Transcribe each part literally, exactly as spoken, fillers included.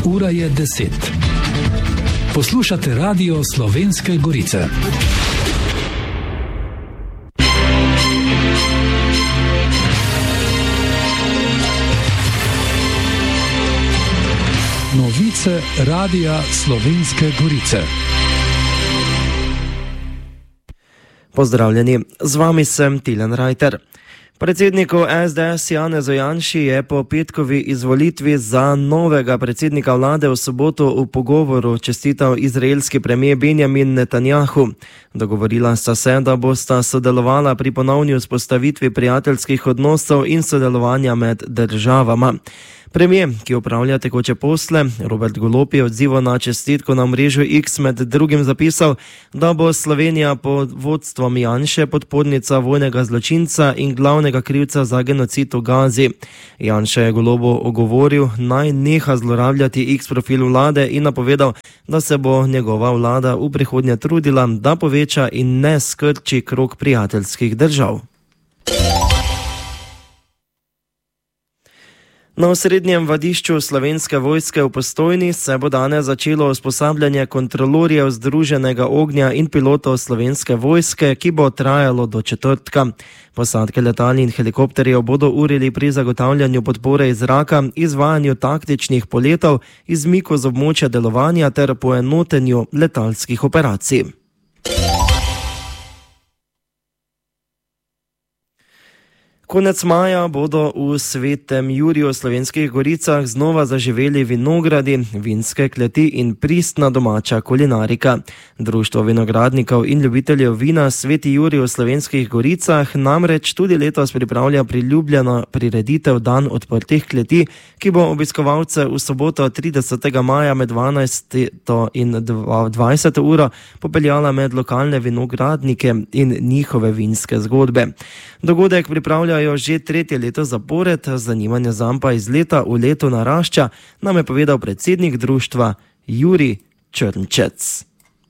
Ura je deset. Poslušate Radio Slovenske Gorice. Novice Radia Slovenske Gorice. Pozdravljeni, z vami sem Tilen Rajter. Predsedniku es de es Janezu Janši je po petkovi izvolitvi za novega predsednika vlade v soboto v pogovoru čestital izraelski premijer Benjamin Netanjahu. Dogovorila sta se, da bosta sodelovala pri ponovni vzpostavitvi prijateljskih odnosov in sodelovanja med državama. Premijer, ki upravlja tekoče posle, Robert Golob je odzival na čestitko na mrežu X med drugim zapisal, da bo Slovenija pod vodstvom Janše podpornica vojnega zločinca in glavnega krivca za genocid v Gazi. Janša je Golobu ogovoril, naj neha zlorabljati X profil vlade in napovedal, da se bo njegova vlada v prihodnje trudila, da poveča in ne skrči krog prijateljskih držav. Na osrednjem vadišču Slovenske vojske v Postojni se bo danes začelo usposabljanje kontrolorjev združenega ognja in pilotov Slovenske vojske, ki bo trajalo do četrtka. Posadke letal in helikopterjev bodo urili pri zagotavljanju podpore iz zraka, izvajanju taktičnih poletov, izmiku z območja delovanja ter poenotenju letalskih operacij. Konec maja bodo v Svetem Juriju v Slovenskih Goricah znova zaživeli vinogradi, vinske kleti in pristna domača kulinarika. Društvo vinogradnikov in ljubiteljev vina Sveti Jurij v Slovenskih Goricah namreč tudi letos pripravlja priljubljeno prireditev Dan odprtih kleti, ki bo obiskovalce v soboto tridesetega maja med dvanajsto in dvajseto uro popeljala med lokalne vinogradnike in njihove vinske zgodbe. Dogodek pripravljajo že tretje leto zapored, zanimanje zanj pa iz leta v leto narašča, nam je povedal predsednik društva Jurij Črnčec.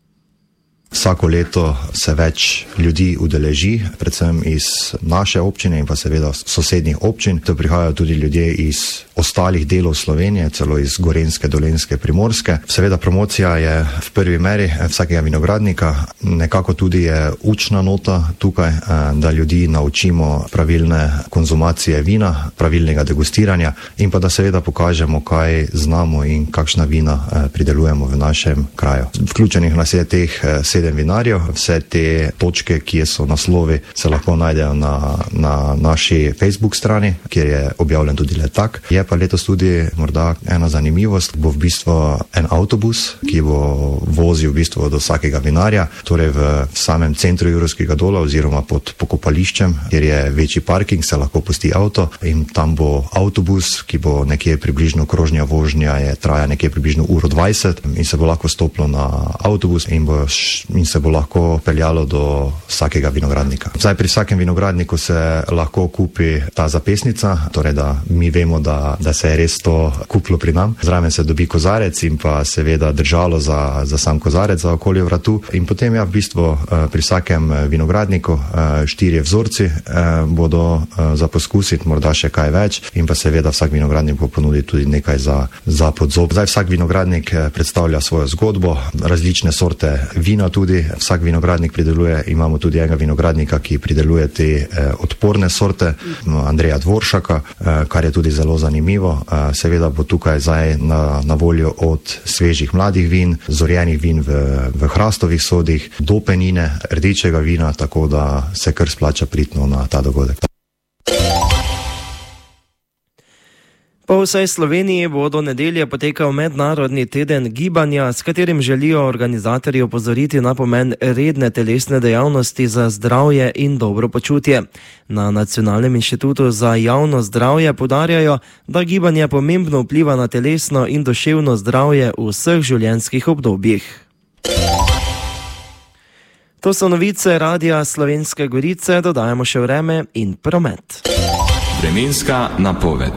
Vsako leto se več ljudi udeleži, predvsem iz naše občine in pa seveda sosednjih občin. To prihajajo tudi ljudje iz ostalih delov Slovenije, celo iz Gorenjske, Dolenjske, Primorske. Seveda promocija je v prvi meri vsakega vinogradnika, nekako tudi je učna nota tukaj, da ljudi naučimo pravilne konzumacije vina, pravilnega degustiranja in pa da seveda pokažemo, kaj znamo in kakšna vina pridelujemo v našem kraju. Vključenih nas je teh sedem vinarjev, vse te točke, ki so naslovi, se lahko najdejo na, na naši Facebook strani, kjer je objavljen tudi letak. Je pa letos tudi morda ena zanimivost, bo v bistvu en avtobus, ki bo vozil v bistvu do vsakega vinarja, torej v samem centru Jurskega dola oziroma pod pokopališčem, kjer je večji parking, se lahko pusti avto in tam bo avtobus, ki bo nekje približno krožnja vožnja, je traja nekje približno uro dvajset in se bo lahko stopilo na avtobus in bo in se bo lahko peljalo do vsakega vinogradnika. Zdaj pri vsakem vinogradniku se lahko kupi ta zapesnica, torej da mi vemo, da, da se je res to kupilo pri nam. Zraven se dobi kozarec in pa seveda držalo za, za sam kozarec za okolje vratu in potem ja v bistvu pri vsakem vinogradniku štirje vzorci bodo za poskusiti, morda še kaj več in pa seveda vsak vinogradnik bo ponudil tudi nekaj za, za podzob. Zdaj vsak vinogradnik predstavlja svojo zgodbo, različne sorte vina tudi, vsak vinogradnik prideluje, imamo tudi enega vinogradnika, ki prideluje te eh, odporne sorte, Andreja Dvoršaka, eh, kar je tudi zelo zanimivo. Eh, seveda bo tukaj zdaj na, na voljo od svežih mladih vin, zorjenih vin v, v hrastovih sodih, do penine, rdečega vina, tako da se kar splača pritno na ta dogodek. Po vsej Sloveniji bo do nedelje potekal mednarodni teden gibanja, s katerim želijo organizatorji opozoriti na pomen redne telesne dejavnosti za zdravje in dobro počutje. Na Nacionalnem inštitutu za javno zdravje poudarjajo, da gibanje pomembno vpliva na telesno in duševno zdravje v vseh življenjskih obdobjih. To so novice Radia Slovenske Gorice, dodajamo še vreme in promet. Vremenska napoved.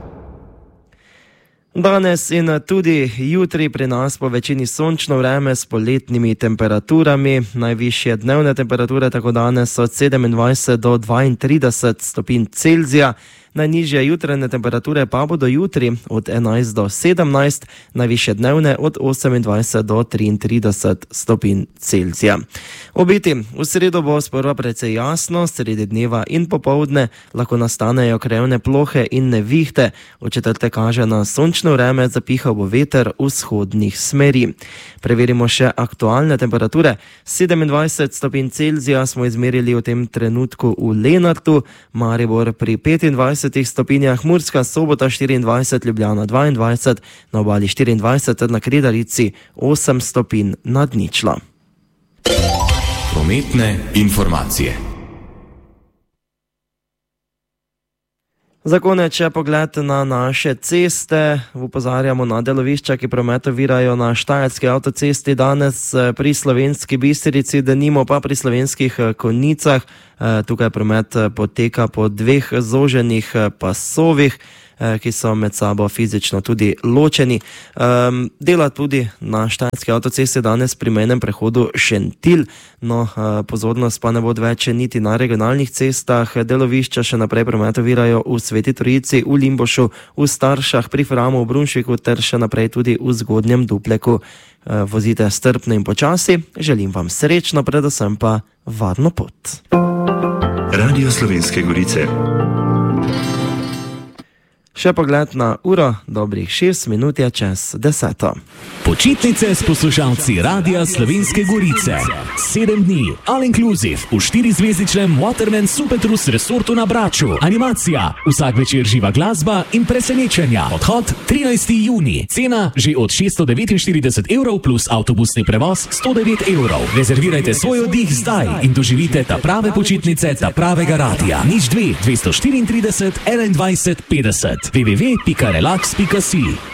Danes in tudi jutri pri nas po večini sončno vreme s poletnimi temperaturami. Najvišje dnevne temperature tako danes od sedemindvajset do dvaintrideset stopinj Celzija, Najnižje jutranje temperature pa bodo jutri od enajst do sedemnajst, najvišje dnevne od osemindvajset do triintrideset stopinj Celzija. Obeti, v sredo bo sprva precej jasno, sredi dneva in popoldne lahko nastanejo krajevne plohe in nevihte. V četrtek kaže na sončno vreme, zapihal bo veter vzhodnih smeri. Preverimo še aktualne temperature. sedemindvajset stopinj Celzija smo izmerili v tem trenutku v Lenartu, Maribor pri petindvajsetih stopinjah, Murska Sobota štiriindvajset, Ljubljana dvaindvajset, na obali štiriindvajset, na Kredarici osem stopinj nad ničlo. Prometne informacije. Za konec še pogled na naše ceste. Opozarjamo na delovišča, ki promet ovirajo na Štajerski avtocesti, danes pri Slovenski Bistrici, denimo pa pri Slovenskih Konjicah. Tukaj promet poteka po dveh zoženih pasovih, ki so med sabo fizično tudi ločeni. Um, dela tudi na Štajerski avtocesti danes pri mejnem prehodu Šentilj, no pozornost pa ne bo več niti na regionalnih cestah. Delovišča še naprej promet ovirajo v Sveti Trojici, v Limbošu, v Staršah, pri Framu, v Brunšviku ter še naprej tudi v Zgodnjem Dupleku. Vozite strpno in počasi, želim vam srečno, predvsem pa varno pot. Radio Slovenske Gorice. Še pogled na uro, dobrih šest minut je čez deseto. Počitnice s poslušalci Radia Slovenske Gorice. Sedem dni, all inclusive, v štirizvezdičnem Waterman Supertrus resortu na Braču. Animacija, vsak večer živa glasba in presenečenja. Odhod trinajstega junija, cena že od šeststo devetinštirideset evrov plus avtobusni prevoz sto devet evrov. Rezervirajte svoj oddih zdaj in doživite ta prave počitnice, ta pravega radia. Nič dve, dvesto štiriintrideset, enaindvajset, petdeset. w w w pika relax pika si